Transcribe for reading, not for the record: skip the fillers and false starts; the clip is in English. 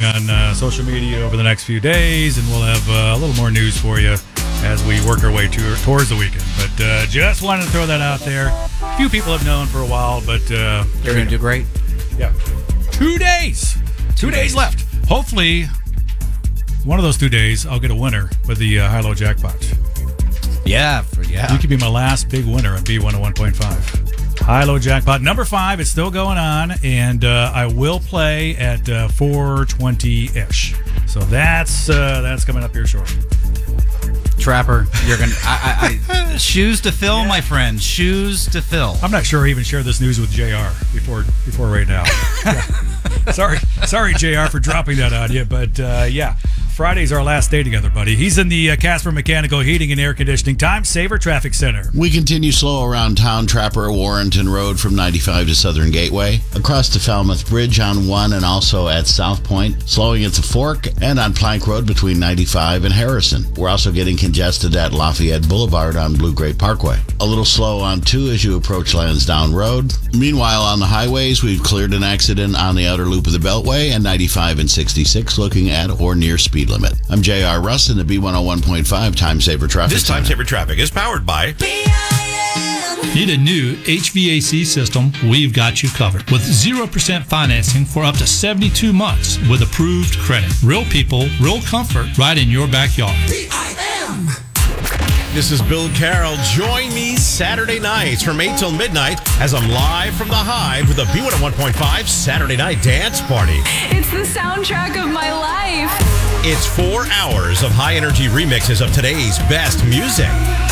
on social media over the next few days, and we'll have a little more news for you as we work our way towards the weekend. But just wanted to throw that out there. A few people have known for a while, but They're going to do great. Yeah. 2 days. 2 days left. Hopefully, one of those 2 days, I'll get a winner with the high-low jackpot. Yeah. You could be my last big winner at B101.5. High-low jackpot. Number 5, it's still going on, and I will play at 4:20-ish. So that's coming up here shortly. Trapper, you're going to... shoes to fill, my friend. Shoes to fill. I'm not sure I even shared this news with JR before right now. Sorry, JR, for dropping that on you. But, yeah, Friday's our last day together, buddy. He's in the Casper Mechanical Heating and Air Conditioning Time Saver Traffic Center. We continue slow around town, Trapper, Warrenton Road from 95 to Southern Gateway, across the Falmouth Bridge on 1 and also at South Point, slowing at the Fork, and on Plank Road between 95 and Harrison. We're also getting congested at Lafayette Boulevard on Blue Grape Parkway. A little slow on 2 as you approach Lansdowne Road. Meanwhile, on the highways, we've cleared an accident on the outer loop of the Beltway and 95 and 66 looking at or near speed limit. I'm J.R. Russ in the B101.5 Time Saver Traffic This Time Saver Traffic is powered by... Need a new HVAC system? We've got you covered with 0% financing for up to 72 months with approved credit. Real people, real comfort, right in your backyard. This is Bill Carroll. Join me Saturday nights from 8 till midnight as I'm live from the Hive with a B101.5 Saturday Night Dance Party. It's the soundtrack of my life. It's 4 hours of high-energy remixes of today's best music.